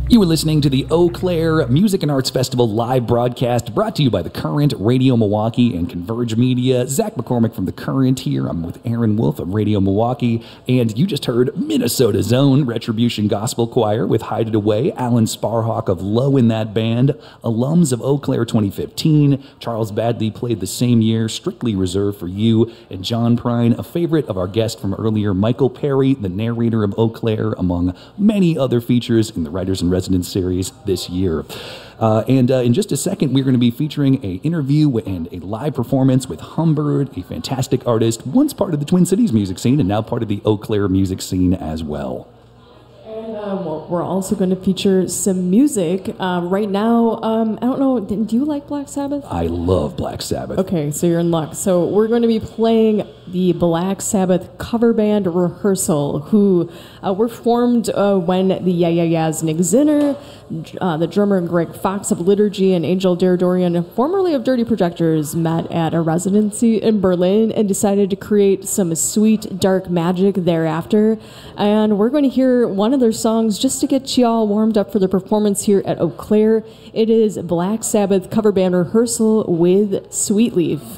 You were listening to the Eau Claire Music and Arts Festival live broadcast brought to you by The Current, Radio Milwaukee, and Converge Media. Zach McCormick from The Current here. I'm with Aaron Wolf of Radio Milwaukee. And you just heard Minnesota's own Retribution Gospel Choir with Hide It Away, Alan Sparhawk of Low in that band, alums of Eau Claire 2015. Charles Badley played the same year, Strictly Reserved for You, and John Prine, a favorite of our guest from earlier, Michael Perry, the narrator of Eau Claire, among many other features in the Writers in Residence series this year. And in just a second, we're going to be featuring an interview and a live performance with Humbird, a fantastic artist, once part of the Twin Cities music scene and now part of the Eau Claire music scene as well. Well, we're also going to feature some music. Right now, I don't know, do you like Black Sabbath? I love Black Sabbath. Okay, so you're in luck. So we're going to be playing the Black Sabbath cover band Rehearsal, who were formed when the Yeah Yeah Yeahs, Nick Zinner, the drummer Greg Fox of Liturgy, and Angel Deridorian, formerly of Dirty Projectors, met at a residency in Berlin and decided to create some sweet, dark magic thereafter. And we're going to hear one of their songs just to get y'all warmed up for the performance here at Eau Claire. It is Black Sabbath cover band Rehearsal with Sweet Leaf.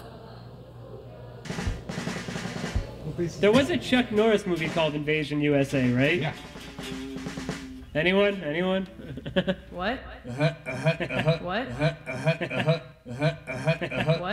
There was a Chuck Norris movie called Invasion USA, right? Yeah. Anyone? What? What?